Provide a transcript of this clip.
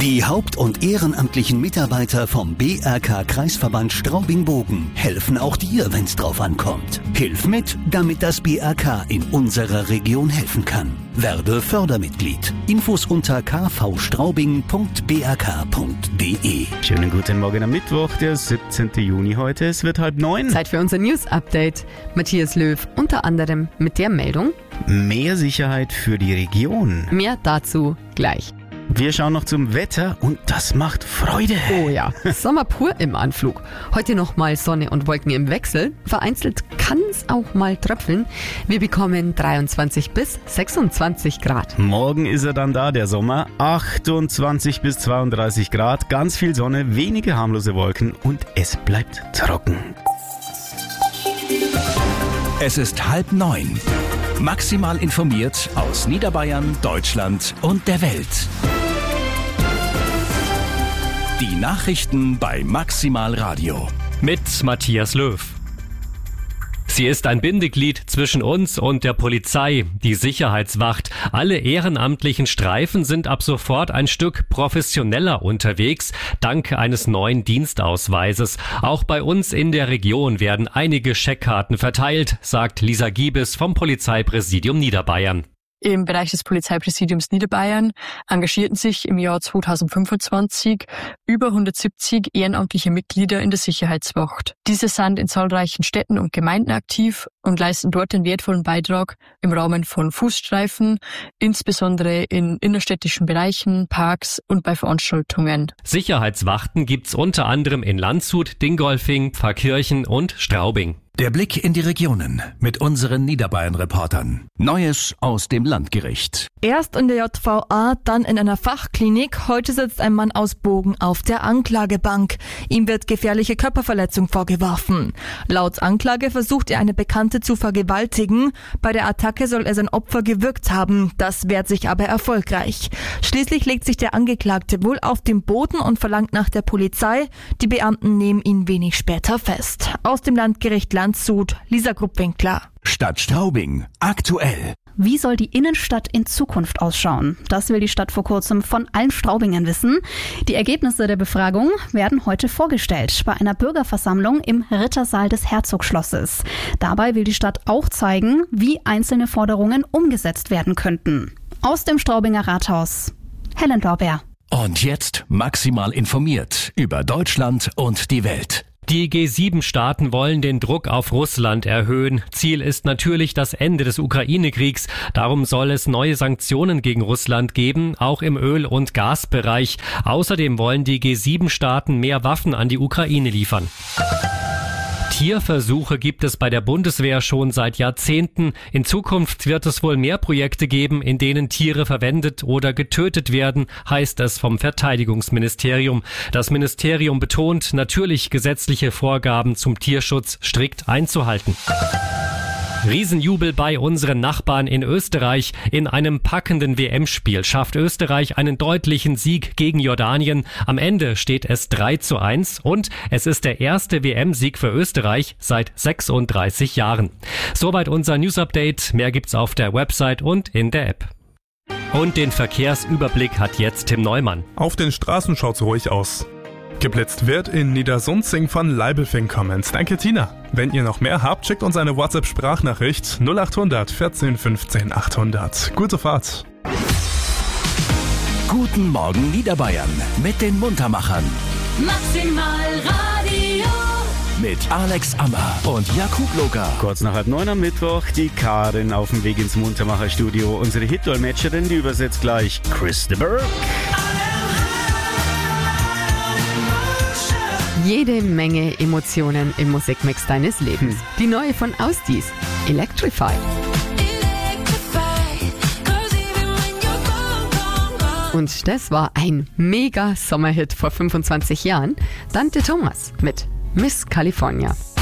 Die haupt- und ehrenamtlichen Mitarbeiter vom BRK Kreisverband Straubing-Bogen helfen auch dir, wenn's drauf ankommt. Hilf mit, damit das BRK in unserer Region helfen kann. Werde Fördermitglied. Infos unter kvstraubing.brk.de. Schönen guten Morgen am Mittwoch, der 17. Juni heute. Es wird 8:30. Zeit für unser News-Update. Matthias Löw unter anderem mit der Meldung: Mehr Sicherheit für die Region. Mehr dazu gleich. Wir schauen noch zum Wetter und das macht Freude. Oh ja, Sommer pur im Anflug. Heute nochmal Sonne und Wolken im Wechsel. Vereinzelt kann es auch mal tröpfeln. Wir bekommen 23 bis 26 Grad. Morgen ist er dann da, der Sommer. 28 bis 32 Grad, ganz viel Sonne, wenige harmlose Wolken und es bleibt trocken. Es ist 8:30. Maximal informiert aus Niederbayern, Deutschland und der Welt. Die Nachrichten bei Maximal Radio. Mit Matthias Löw. Sie ist ein Bindeglied zwischen uns und der Polizei, die Sicherheitswacht. Alle ehrenamtlichen Streifen sind ab sofort ein Stück professioneller unterwegs, dank eines neuen Dienstausweises. Auch bei uns in der Region werden einige Scheckkarten verteilt, sagt Lisa Giebes vom Polizeipräsidium Niederbayern. Im Bereich des Polizeipräsidiums Niederbayern engagierten sich im Jahr 2025 über 170 ehrenamtliche Mitglieder in der Sicherheitswacht. Diese sind in zahlreichen Städten und Gemeinden aktiv und leisten dort einen wertvollen Beitrag im Rahmen von Fußstreifen, insbesondere in innerstädtischen Bereichen, Parks und bei Veranstaltungen. Sicherheitswachten gibt's unter anderem in Landshut, Dingolfing, Pfarrkirchen und Straubing. Der Blick in die Regionen mit unseren Niederbayern-Reportern. Neues aus dem Landgericht. Erst in der JVA, dann in einer Fachklinik. Heute sitzt ein Mann aus Bogen auf der Anklagebank. Ihm wird gefährliche Körperverletzung vorgeworfen. Laut Anklage versucht er eine Bekannte zu vergewaltigen. Bei der Attacke soll er sein Opfer gewürgt haben. Das wehrt sich aber erfolgreich. Schließlich legt sich der Angeklagte wohl auf den Boden und verlangt nach der Polizei. Die Beamten nehmen ihn wenig später fest. Aus dem Landgericht Landshut, Lisa Gruppwinkler. Stadt Straubing. Aktuell. Wie soll die Innenstadt in Zukunft ausschauen? Das will die Stadt vor kurzem von allen Straubingern wissen. Die Ergebnisse der Befragung werden heute vorgestellt bei einer Bürgerversammlung im Rittersaal des Herzogsschlosses. Dabei will die Stadt auch zeigen, wie einzelne Forderungen umgesetzt werden könnten. Aus dem Straubinger Rathaus, Helen Lorbeer. Und jetzt maximal informiert über Deutschland und die Welt. Die G7-Staaten wollen den Druck auf Russland erhöhen. Ziel ist natürlich das Ende des Ukraine-Kriegs. Darum soll es neue Sanktionen gegen Russland geben, auch im Öl- und Gasbereich. Außerdem wollen die G7-Staaten mehr Waffen an die Ukraine liefern. Tierversuche gibt es bei der Bundeswehr schon seit Jahrzehnten. In Zukunft wird es wohl mehr Projekte geben, in denen Tiere verwendet oder getötet werden, heißt es vom Verteidigungsministerium. Das Ministerium betont, natürlich gesetzliche Vorgaben zum Tierschutz strikt einzuhalten. Riesenjubel bei unseren Nachbarn in Österreich. In einem packenden WM-Spiel schafft Österreich einen deutlichen Sieg gegen Jordanien. Am Ende steht es 3:1 und es ist der erste WM-Sieg für Österreich seit 36 Jahren. Soweit unser News-Update. Mehr gibt's auf der Website und in der App. Und den Verkehrsüberblick hat jetzt Tim Neumann. Auf den Straßen schaut's ruhig aus. Geblitzt wird in Niedersunzing von Leibelfing Comments. Danke, Tina. Wenn ihr noch mehr habt, schickt uns eine WhatsApp-Sprachnachricht 0800 14 15 800. Gute Fahrt. Guten Morgen Niederbayern mit den Muntermachern. Maximal Radio. Mit Alex Ammer und Jakub Loka. Kurz nach 8:30 am Mittwoch, die Karin auf dem Weg ins Muntermacherstudio. Unsere Hitdolmetscherin, die übersetzt gleich Chris de Burke. Jede Menge Emotionen im Musikmix deines Lebens. Die neue von Ausdies, Electrify. Und das war ein mega Sommerhit vor 25 Jahren. Dante Thomas mit Miss California.